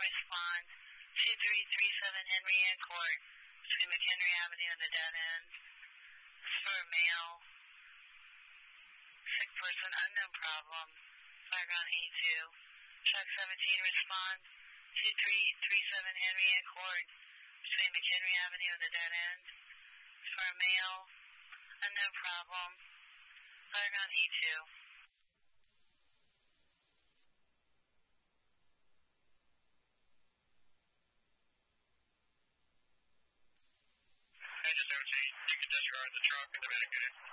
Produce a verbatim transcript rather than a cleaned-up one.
respond. two three three seven Henrietta Court, between McHenry Avenue and the dead end. This is for a male. Sick person, unknown problem. Background E two. Truck seventeen, respond. two three three seven Henrietta Court, between McHenry Avenue and the dead end. This is for a male. Unknown problem. Background E two. Hey, just O T. You can disregard the truck and the medicated.